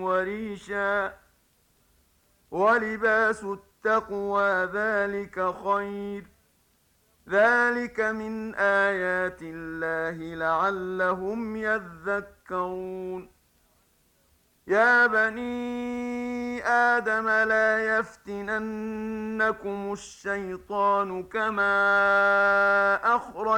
وريشا ولباس التقوى ذلك خير ذلك من آيات الله لعلهم يذكرون يا بني آدم لا يفتننكم الشيطان كما أخرج